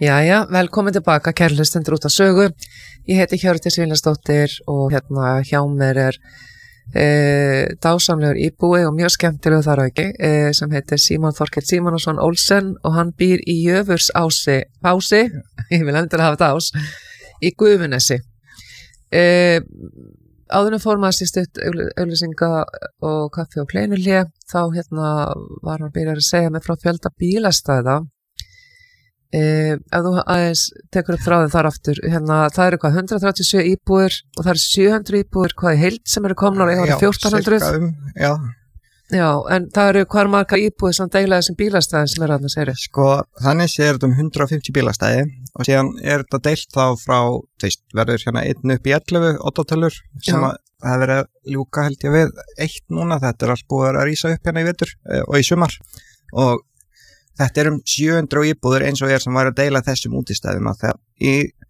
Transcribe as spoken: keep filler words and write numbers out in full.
Jæja, velkomin tilbaka, kæru hlustendur út á sögu. Ég heiti Hjördís Vilhjálmsdóttir og hérna hjá mér er e, dásamlegur íbúi og mjög skemmtilegur þar auki e, sem heitir Símon Þorkell Símonarson Olsen og hann býr í Jöfursási, Ási, ég vil endur hafa þetta ás, í Gufunesi. E, áðurinn fór maður sér stutt auglýsinga og kaffi og kleinulé, þá hérna var hann byrjar að segja mig frá fjölda bílastæða. Eh, ef þú aðeins tekur upp þráðin þar aftur, hérna, það eru hvað hundrað þrjátíu og sjö íbúðir og það eru sjö hundruð íbúðir hvað í heild sem eru komnar og ég var fjórtán hundruð um, já. já, en það eru hvað marga íbúðir sem deila þessum bílastæðin sem eru að það segja sko, þannig sé þetta um hundrað og fimmtíu bílastæði og síðan er þetta deilt þá frá veist, verður hérna einn upp í ellefu oddátölur sem að það er verið að ljúka held ég við eitt núna, þetta er alls búið að rísa upp hérna í vetur og í sumar og þetta er um sjö hundruð íbúður eins og er sem væri að deila þessum útistæðum að það í